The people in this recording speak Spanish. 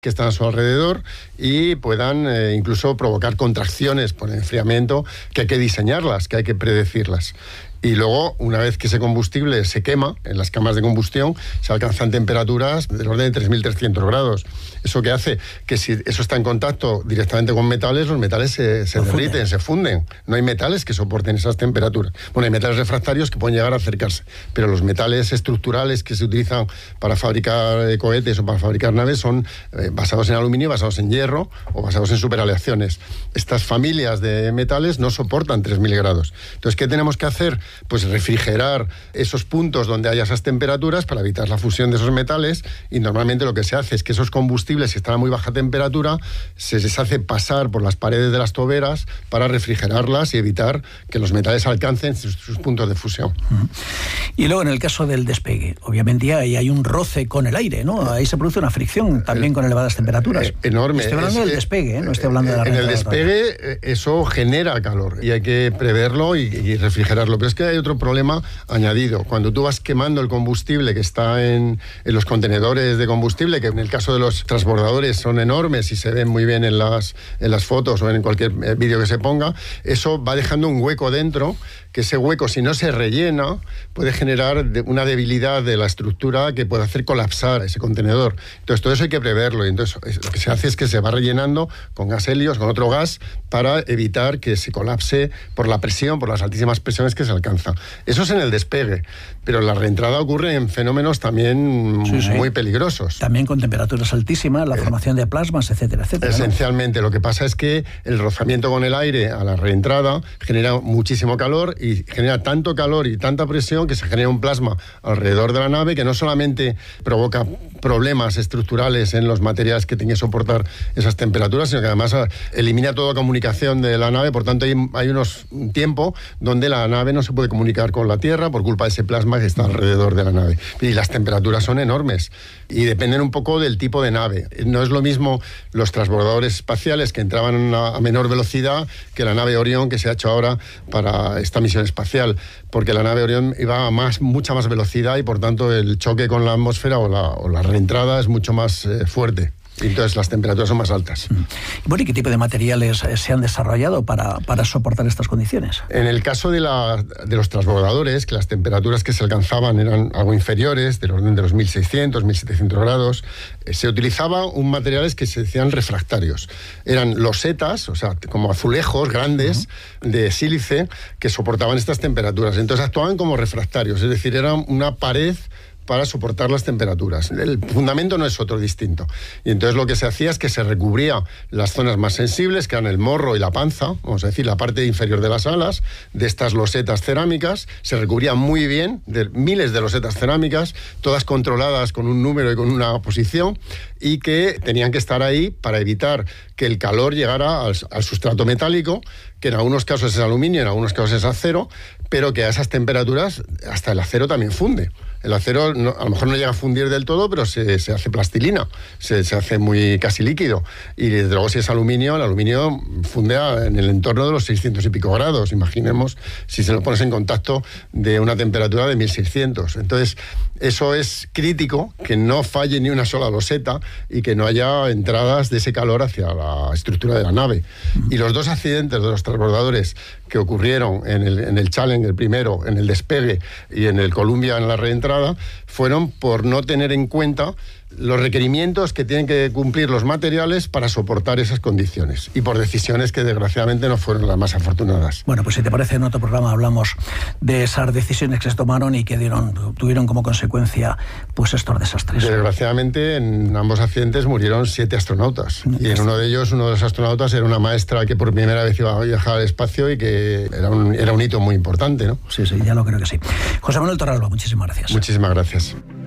que están a su alrededor y puedan incluso provocar contracciones por enfriamiento, que hay que diseñarlas, que hay que predecirlas. Y luego, una vez que ese combustible se quema en las cámaras de combustión, se alcanzan temperaturas del orden de 3.300 grados. ¿Eso qué hace? Que si eso está en contacto directamente con metales, los metales se derriten, se funden. No hay metales que soporten esas temperaturas. Bueno, hay metales refractarios que pueden llegar a acercarse, pero los metales estructurales que se utilizan para fabricar cohetes o para fabricar naves son basados en aluminio, basados en hierro o basados en superaleaciones. Estas familias de metales no soportan 3.000 grados. Entonces, ¿qué tenemos que hacer? Pues refrigerar esos puntos donde haya esas temperaturas para evitar la fusión de esos metales, y normalmente lo que se hace es que esos combustibles, si están a muy baja temperatura, se les hace pasar por las paredes de las toberas para refrigerarlas y evitar que los metales alcancen sus puntos de fusión. Y luego en el caso del despegue, obviamente ahí hay un roce con el aire, ¿no? Ahí se produce una fricción también con elevadas temperaturas. Enorme. Estoy hablando del despegue, no estoy hablando de la reentrada. En el despegue eso genera calor y hay que preverlo y refrigerarlo. Pero es que hay otro problema añadido. Cuando tú vas quemando el combustible que está en los contenedores de combustible, que en el caso de los transbordadores son enormes y se ven muy bien en las fotos o en cualquier vídeo que se ponga, eso va dejando un hueco dentro, que ese hueco, si no se rellena, puede generar una debilidad de la estructura que puede hacer colapsar ese contenedor. Entonces, todo eso hay que preverlo. Y entonces, lo que se hace es que se va rellenando con gas helio, con otro gas, para evitar que se colapse por la presión, por las altísimas presiones que se alcanza. Eso es en el despegue, pero la reentrada ocurre en fenómenos también muy peligrosos. También con temperaturas altísimas, la formación de plasmas, etcétera, etcétera. Esencialmente, ¿no? Lo que pasa es que el rozamiento con el aire a la reentrada genera muchísimo calor y genera tanto calor y tanta presión que se genera un plasma alrededor de la nave que no solamente provoca problemas estructurales en los materiales que tienen que soportar esas temperaturas, sino que además elimina toda comunicación de la nave. Por tanto, hay un tiempo donde la nave no se puede comunicar con la Tierra por culpa de ese plasma que está alrededor de la nave. Y las temperaturas son enormes y dependen un poco del tipo de nave. No es lo mismo los transbordadores espaciales que entraban a menor velocidad que la nave Orión que se ha hecho ahora para esta misión espacial, porque la nave Orión iba a mucha más velocidad y por tanto el choque con la atmósfera o la reentrada es mucho más fuerte. Y entonces las temperaturas son más altas. Bueno, ¿y qué tipo de materiales se han desarrollado para soportar estas condiciones? En el caso de los transbordadores, que las temperaturas que se alcanzaban eran algo inferiores, del orden de los 1.600, 1.700 grados, se utilizaban materiales que se decían refractarios. Eran losetas, o sea, como azulejos grandes de sílice que soportaban estas temperaturas. Entonces actuaban como refractarios, es decir, era una pared para soportar las temperaturas. El fundamento no es otro distinto. Y entonces lo que se hacía es que se recubría las zonas más sensibles, que eran el morro y la panza, vamos a decir, la parte inferior de las alas, de estas losetas cerámicas. Se recubrían muy bien, de miles de losetas cerámicas, todas controladas con un número y con una posición, y que tenían que estar ahí para evitar que el calor llegara al sustrato metálico, que en algunos casos es aluminio, en algunos casos es acero, pero que a esas temperaturas hasta el acero también funde. El acero a lo mejor no llega a fundir del todo, pero se hace plastilina, se hace muy casi líquido. Y desde luego si es aluminio, el aluminio funde en el entorno de los 600 y pico grados. Imaginemos si se lo pones en contacto de una temperatura de 1.600. Entonces, eso es crítico, que no falle ni una sola loseta y que no haya entradas de ese calor hacia la estructura de la nave. Y los dos accidentes de los transbordadores que ocurrieron en el Challenger, el primero, en el despegue, y en el Columbia en la reentrada, fueron por no tener en cuenta los requerimientos que tienen que cumplir los materiales para soportar esas condiciones, y por decisiones que desgraciadamente no fueron las más afortunadas. Bueno, pues si te parece, en otro programa hablamos de esas decisiones que se tomaron y que tuvieron como consecuencia pues estos desastres. Desgraciadamente en ambos accidentes murieron 7 astronautas, y en uno de ellos, uno de los astronautas era una maestra que por primera vez iba a viajar al espacio y que era un hito muy importante, ¿no? Sí, ya lo creo que sí. José Manuel Torralba, muchísimas gracias. Muchísimas gracias.